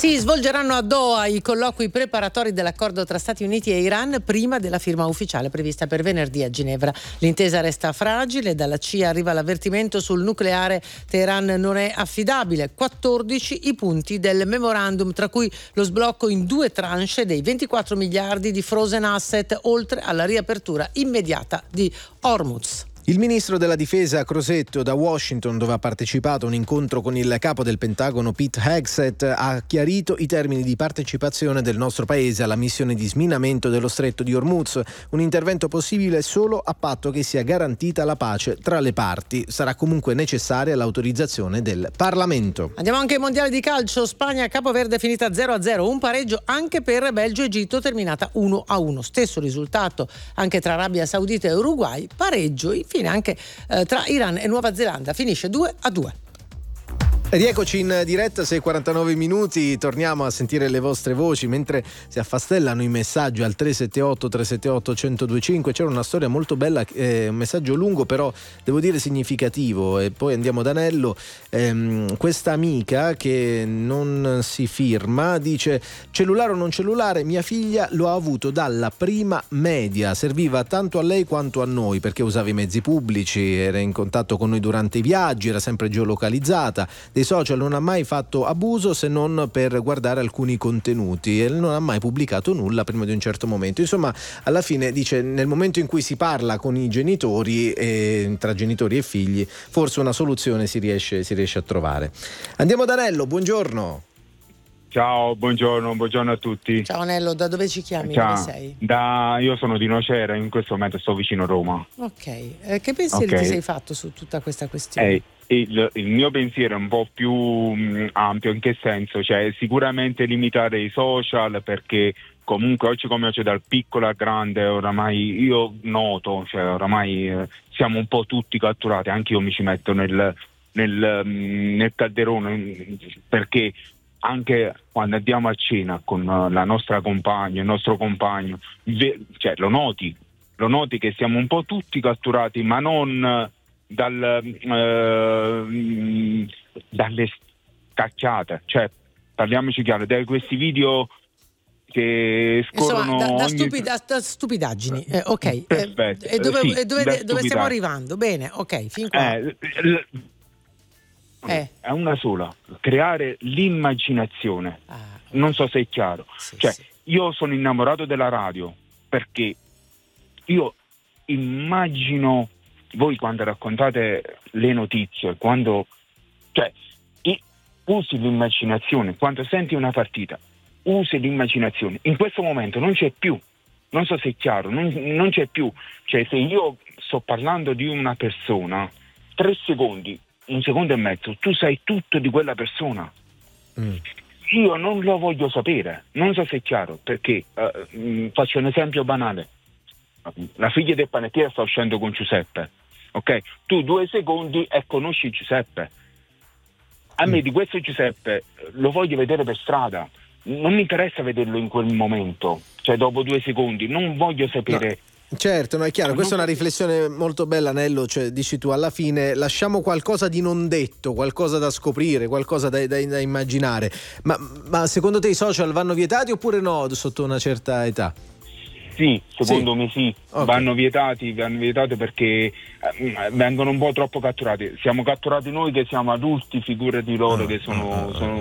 Si svolgeranno a Doha i colloqui preparatori dell'accordo tra Stati Uniti e Iran prima della firma ufficiale prevista per venerdì a Ginevra. L'intesa resta fragile, dalla CIA arriva l'avvertimento sul nucleare, Teheran non è affidabile. 14 i punti del memorandum, tra cui lo sblocco in 2 tranche dei 24 miliardi di frozen asset, oltre alla riapertura immediata di Hormuz. Il ministro della difesa Crosetto, da Washington, dove ha partecipato a un incontro con il capo del Pentagono Pete Hegseth, ha chiarito i termini di partecipazione del nostro paese alla missione di sminamento dello stretto di Hormuz, un intervento possibile solo a patto che sia garantita la pace tra le parti. Sarà comunque necessaria l'autorizzazione del Parlamento. Andiamo anche ai mondiali di calcio. Spagna Capoverde finita 0-0, un pareggio anche per Belgio-Egitto terminata 1-1. Stesso risultato anche tra Arabia Saudita e Uruguay, pareggio infine anche tra Iran e Nuova Zelanda, finisce 2-2. Rieccoci in diretta, 6:49 minuti, torniamo a sentire le vostre voci mentre si affastellano i messaggi al 378-378-1025. C'era una storia molto bella, un messaggio lungo però devo dire significativo, e poi andiamo da Nello. Questa amica che non si firma dice: cellulare o non cellulare, mia figlia lo ha avuto dalla prima media, serviva tanto a lei quanto a noi perché usava i mezzi pubblici, era in contatto con noi durante i viaggi, era sempre geolocalizzata. Dei social non ha mai fatto abuso se non per guardare alcuni contenuti e non ha mai pubblicato nulla prima di un certo momento. Insomma, alla fine dice, nel momento in cui si parla con i genitori, tra genitori e figli, forse una soluzione si riesce a trovare. Andiamo da Nello, buongiorno. Ciao, buongiorno a tutti. Ciao Nello, da dove ci chiami? Ciao. Dove sei? Io sono di Nocera, in questo momento sto vicino a Roma. Ok, che pensieri ti sei fatto su tutta questa questione? Il mio pensiero è un po' più ampio. In che senso? Cioè, sicuramente limitare i social, perché comunque oggi come oggi, dal piccolo al grande, oramai io noto, cioè oramai siamo un po' tutti catturati, anche io mi ci metto nel calderone, perché anche quando andiamo a cena con la nostra compagna, il nostro compagno, cioè lo noti che siamo un po' tutti catturati, ma non dalle scacciate, cioè parliamoci chiaro, da questi video che scorrono, insomma, da stupidaggini. Ok. Perfetto. E dove stiamo arrivando? Bene, ok, fin qua. È una sola: creare l'immaginazione. Non so se è chiaro. Sì. Io sono innamorato della radio perché io immagino, voi quando raccontate le notizie, usi l'immaginazione, quando senti una partita usi l'immaginazione. In questo momento non c'è più, non so se è chiaro, non c'è più. Cioè, se io sto parlando di una persona 3 secondi, 1 secondo e mezzo, tu sai tutto di quella persona. Io non lo voglio sapere, non so se è chiaro, perché faccio un esempio banale: la figlia del panettiere sta uscendo con Giuseppe, ok? Tu 2 secondi e conosci Giuseppe. A me di questo Giuseppe lo voglio vedere per strada, non mi interessa vederlo in quel momento, cioè dopo 2 secondi, non voglio sapere. No. Certo, no, è chiaro, questa è una riflessione molto bella, Nello, cioè dici tu, alla fine lasciamo qualcosa di non detto, qualcosa da scoprire, qualcosa da immaginare, ma secondo te i social vanno vietati oppure no sotto una certa età? Sì, secondo me sì, okay. vanno vietati perché vengono un po' troppo catturati. Siamo catturati noi che siamo adulti, figurati loro che sono